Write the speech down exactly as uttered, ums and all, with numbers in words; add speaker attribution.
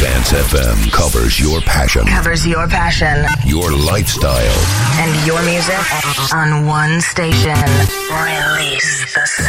Speaker 1: Dance F M covers your passion.
Speaker 2: Covers your passion.
Speaker 1: Your lifestyle.
Speaker 2: And your music on one station. Release the